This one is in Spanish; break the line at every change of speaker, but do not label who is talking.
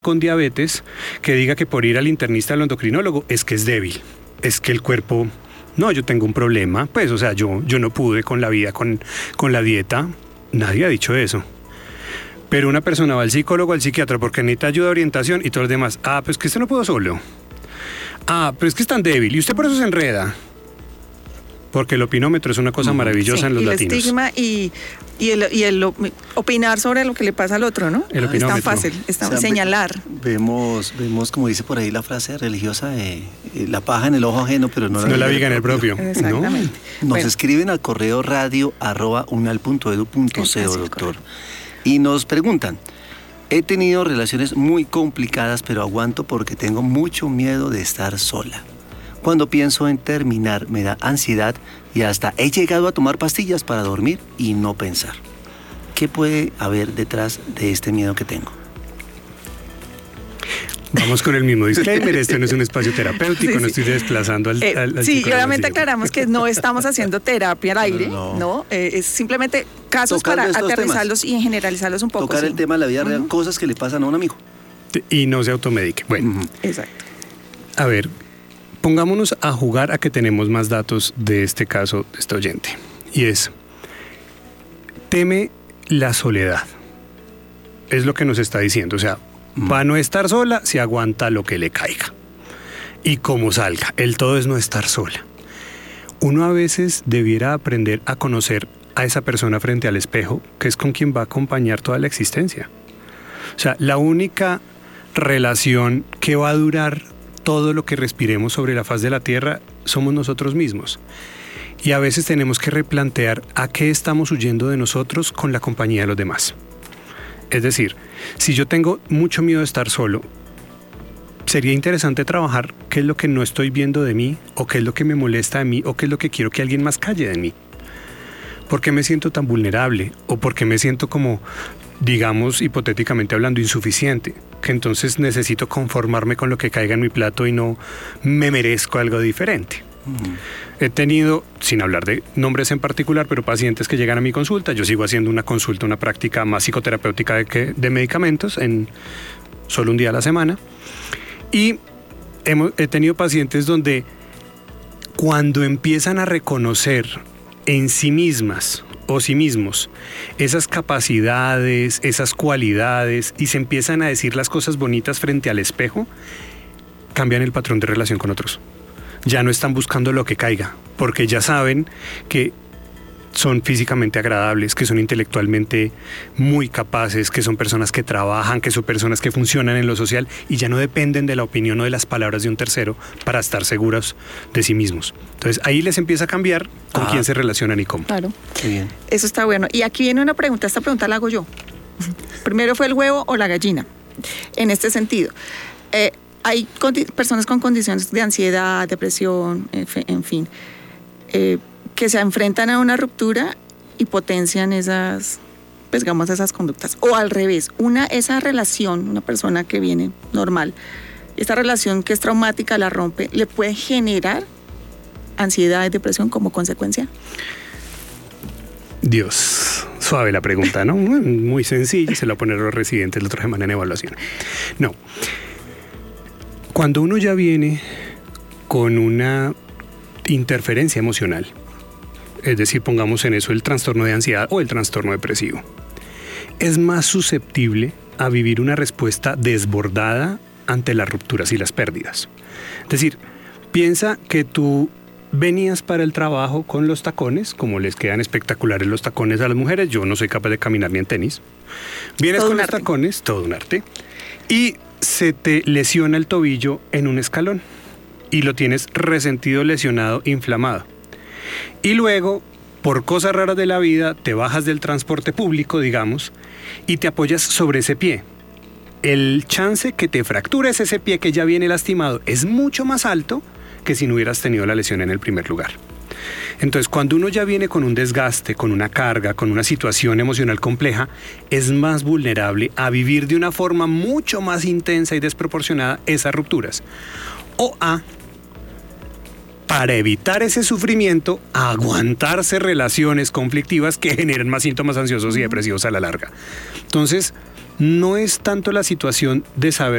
con diabetes que diga que por ir al internista, al endocrinólogo, es que es débil, es que el cuerpo, no, yo tengo un problema, pues, o sea, yo no pude con la vida, con la dieta, nadie ha dicho eso. Pero una persona va al psicólogo, al psiquiatra, porque necesita ayuda, orientación y todo lo demás. Ah, pues que usted no pudo solo. Ah, pero es que es tan débil y usted por eso se enreda. Porque el opinómetro es una cosa maravillosa en los latinos.
El estigma y el opinar sobre lo que le pasa al otro, ¿no?
El opinómetro.
Es tan fácil, señalar.
Vemos, como dice por ahí la frase religiosa de la paja en el ojo ajeno, pero no
la viga en el propio.
Exactamente.
¿No? Nos escriben al correo radio@unal.edu.co, doctor. Y nos preguntan: he tenido relaciones muy complicadas, pero aguanto porque tengo mucho miedo de estar sola. Cuando pienso en terminar, me da ansiedad y hasta he llegado a tomar pastillas para dormir y no pensar. ¿Qué puede haber detrás de este miedo que tengo?
Vamos con el mismo disclaimer, este no es un espacio terapéutico, no estoy desplazando al
sí, obviamente aclaramos que no estamos haciendo terapia al aire, ¿no? Es simplemente casos para aterrizarlos y generalizarlos un poco.
Tocar el tema de la vida real, cosas que le pasan a un amigo.
Y no se automedique. Bueno,
exacto.
A ver, pongámonos a jugar a que tenemos más datos de este caso de este oyente. Y es, teme la soledad. Es lo que nos está diciendo. O sea, va a no estar sola si aguanta lo que le caiga. Y como salga, el todo es no estar sola. Uno a veces debiera aprender a conocer a esa persona frente al espejo, que es con quien va a acompañar toda la existencia. O sea, la única relación que va a durar todo lo que respiremos sobre la faz de la Tierra somos nosotros mismos. Y a veces tenemos que replantear a qué estamos huyendo de nosotros con la compañía de los demás. Es decir, si yo tengo mucho miedo de estar solo, sería interesante trabajar qué es lo que no estoy viendo de mí, o qué es lo que me molesta de mí, o qué es lo que quiero que alguien más calle de mí. ¿Por qué me siento tan vulnerable? ¿O por qué me siento como, digamos, hipotéticamente hablando, insuficiente? Que entonces necesito conformarme con lo que caiga en mi plato y no me merezco algo diferente. He tenido, sin hablar de nombres en particular, pero pacientes que llegan a mi consulta. Yo sigo haciendo una consulta, una práctica más psicoterapéutica de medicamentos en solo un día a la semana. Y he tenido pacientes donde cuando empiezan a reconocer en sí mismas o sí mismos esas capacidades, esas cualidades, y se empiezan a decir las cosas bonitas frente al espejo, cambian el patrón de relación con otros. Ya no están buscando lo que caiga, porque ya saben que son físicamente agradables, que son intelectualmente muy capaces, que son personas que trabajan, que son personas que funcionan en lo social y ya no dependen de la opinión o de las palabras de un tercero para estar seguros de sí mismos. Entonces ahí les empieza a cambiar con quién se relacionan y cómo.
Claro.
Qué bien.
Eso está bueno. Y aquí viene una pregunta, esta pregunta la hago yo. ¿Primero fue el huevo o la gallina? En este sentido, hay personas con condiciones de ansiedad, depresión, en fin, que se enfrentan a una ruptura y potencian esas, pues digamos, esas conductas. O al revés, esa relación, una persona que viene normal, esta relación que es traumática la rompe, ¿le puede generar ansiedad y depresión como consecuencia?
Dios, suave la pregunta, ¿no? Muy sencilla, se lo va a poner a los residentes la otra semana en evaluación. No. Cuando uno ya viene con una interferencia emocional, es decir, pongamos en eso el trastorno de ansiedad o el trastorno depresivo, es más susceptible a vivir una respuesta desbordada ante las rupturas y las pérdidas. Es decir, piensa que tú venías para el trabajo con los tacones, como les quedan espectaculares los tacones a las mujeres, yo no soy capaz de caminar ni en tenis. Vienes con los tacones, todo un arte, y se te lesiona el tobillo en un escalón y lo tienes resentido, lesionado, inflamado. Y luego, por cosas raras de la vida, te bajas del transporte público, digamos, y te apoyas sobre ese pie. El chance que te fractures ese pie que ya viene lastimado es mucho más alto que si no hubieras tenido la lesión en el primer lugar. Entonces, cuando uno ya viene con un desgaste, con una carga, con una situación emocional compleja, es más vulnerable a vivir de una forma mucho más intensa y desproporcionada esas rupturas. O para evitar ese sufrimiento, aguantarse relaciones conflictivas que generen más síntomas ansiosos y depresivos a la larga. Entonces, no es tanto la situación de saber